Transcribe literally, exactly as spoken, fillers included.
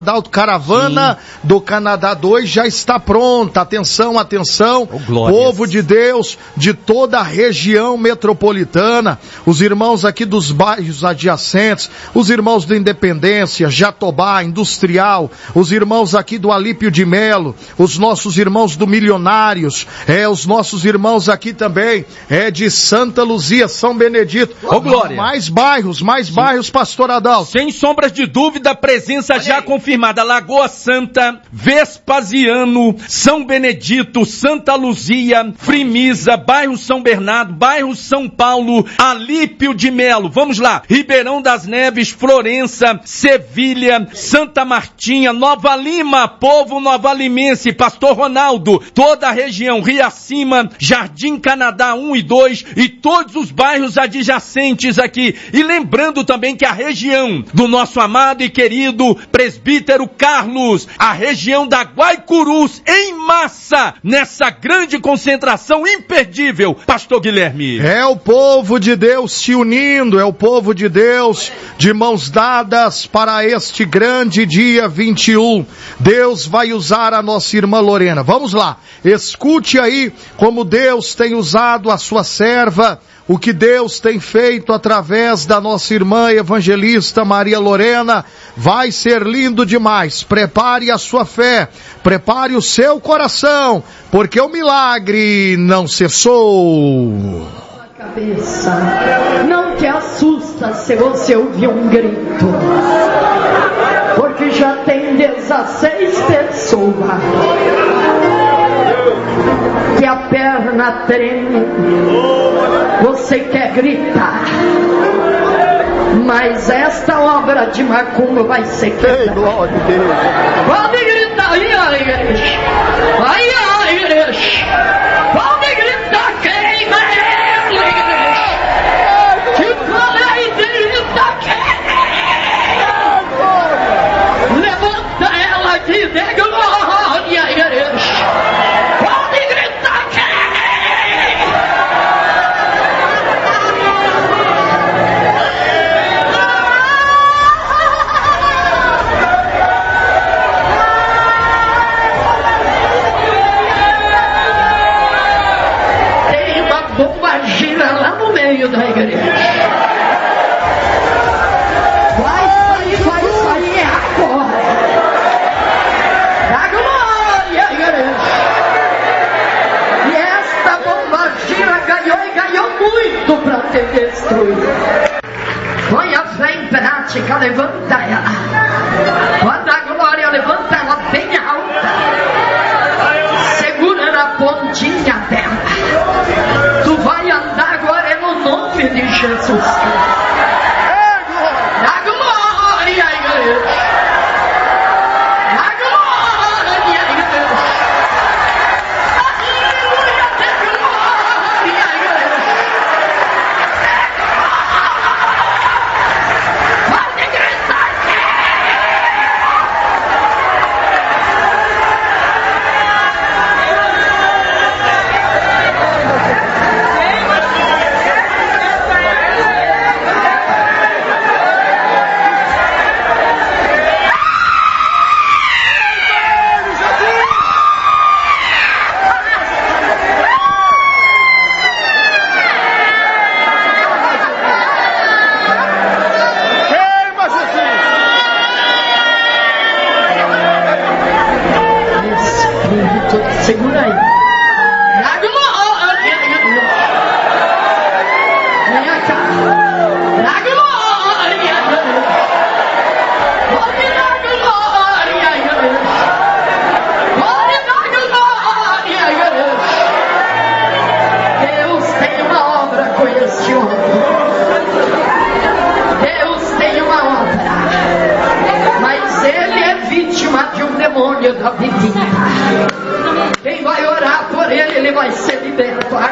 da Autocaravana Sim. do Canadá dois já está pronta. Atenção, atenção, oh, povo de Deus de toda a região metropolitana, os irmãos aqui dos bairros adjacentes, os irmãos da Independência, Jatobá, Industrial, os irmãos aqui do Alípio de Melo, os nossos irmãos do Milionários, é, os nossos irmãos aqui também, é de Santa Luzia, São Benedito. Ô, oh, Glória. Mais bairros, mais Sim. bairros, pastor Adalto. Sem sombras de dúvida, presença Olha já aí. confirmada. Lagoa Santa, Vespasiano, São Benedito, Santa Luzia, Frimisa, bairro São Bernardo, bairro São Paulo, Alípio de Melo, vamos lá, Ribeirão das Neves, Florença, Sevilha, Santa Martinha, Nova Lima, povo novalimense, Pastor Ronaldo, toda a região, Riacima, Jardim Canadá um e dois e todos os bairros adjacentes aqui. E lembrando também que a região do nosso amado e querido presbítero Carlos, a região da Guaicurus, em massa, nessa grande concentração imperdível, Pastor Guilherme. É o povo de Deus se unindo, é o povo de Deus de mãos dadas para este grande dia vinte e um. Deus vai usar a nossa irmã Lorena. Vamos lá, escute aí como Deus tem usado a sua serva, o que Deus tem feito através da nossa irmã evangelista Maria Lorena. Vai ser lindo demais. Prepare a sua fé, prepare o seu coração, porque o milagre não cessou. Cabeça, não te assusta se você ouvir um grito, porque já tem dezesseis pessoas que a perna treme, você quer gritar, mas esta obra de macumba vai ser quebrada. Pode gritar aí a igreja, aí a igreja, pode gritar, queima ela, igreja, que falei, grita, queima, levanta ela aqui, dê glória, igreja. Da igreja. Vai sair, vai sair é agora. Da glória, igreja. E esta bomba gira ganhou e ganhou muito para te destruir. Põe a fé em prática, levanta ela. Quando a glória levanta ela bem alta, segura na pontinha dela. Tu vai andar agora no nome de Jesus. Da glória, igreja. Da glória, igreja. Aleluia, da glória, igreja. Pode gritar. Segura aí. Da glória, igreja. Vem cá. Da glória, igreja. Pode dar glória, igreja. Pode dar glória, igreja. Deus tem uma obra com este homem. Deus tem uma obra. Mas ele é vítima de um demônio da bebida. Quem vai orar por ele, ele vai ser liberto.